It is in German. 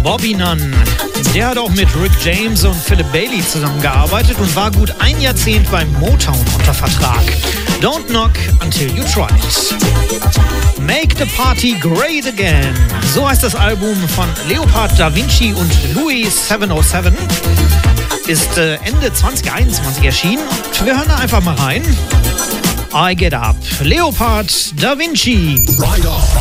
Bobby Nunn. Der hat auch mit Rick James und Philip Bailey zusammengearbeitet und war gut ein Jahrzehnt beim Motown unter Vertrag. Don't knock until you try it. Make the Party Great Again. So heißt das Album von Leopard Da Vinci und Louis 707. Ist Ende 2021 erschienen und wir hören da einfach mal rein. I Get Up. Leopard Da Vinci.